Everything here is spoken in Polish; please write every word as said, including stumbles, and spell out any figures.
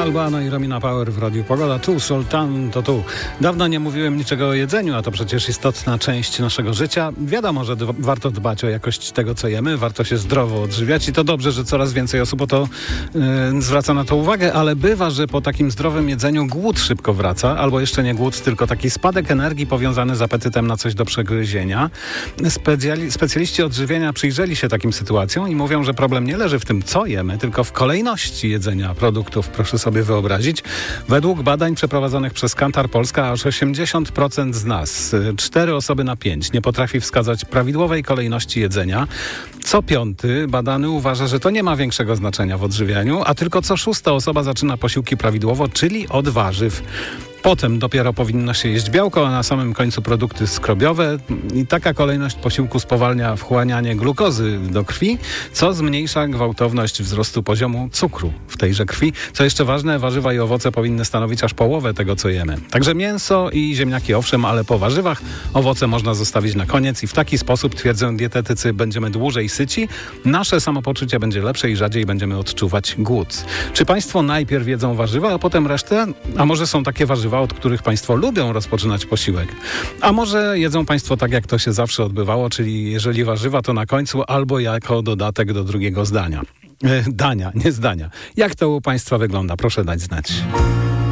Albano i Romina Power w Radiu Pogoda. Tu, Sultan, to tu. Dawno nie mówiłem niczego o jedzeniu, a to przecież istotna część naszego życia. Wiadomo, że d- warto dbać o jakość tego, co jemy, warto się zdrowo odżywiać i to dobrze, że coraz więcej osób o to yy, zwraca na to uwagę, ale bywa, że po takim zdrowym jedzeniu głód szybko wraca, albo jeszcze nie głód, tylko taki spadek energii powiązany z apetytem na coś do przegryzienia. Specjali- specjaliści odżywienia przyjrzeli się takim sytuacjom i mówią, że problem nie leży w tym, co jemy, tylko w kolejności jedzenia produktów. Proszę sobie wyobrazić. Według badań przeprowadzonych przez Kantar Polska aż osiemdziesiąt procent z nas, cztery osoby na pięć, nie potrafi wskazać prawidłowej kolejności jedzenia. Co piąty badany uważa, że to nie ma większego znaczenia w odżywianiu, a tylko co szósta osoba zaczyna posiłki prawidłowo, czyli od warzyw. Potem dopiero powinno się jeść białko, a na samym końcu produkty skrobiowe. I taka kolejność posiłku spowalnia wchłanianie glukozy do krwi, co zmniejsza gwałtowność wzrostu poziomu cukru w tejże krwi. Co jeszcze ważne, warzywa i owoce powinny stanowić aż połowę tego, co jemy. Także mięso i ziemniaki owszem, ale po warzywach owoce można zostawić na koniec i w taki sposób, twierdzą dietetycy, będziemy dłużej syci, nasze samopoczucie będzie lepsze i rzadziej będziemy odczuwać głód. Czy państwo najpierw jedzą warzywa, a potem resztę? A może są takie warzywa, od których państwo lubią rozpoczynać posiłek? A może jedzą państwo tak, jak to się zawsze odbywało, czyli jeżeli warzywa, to na końcu albo jako dodatek do drugiego zdania. E, dania, nie zdania. Jak to u państwa wygląda? Proszę dać znać.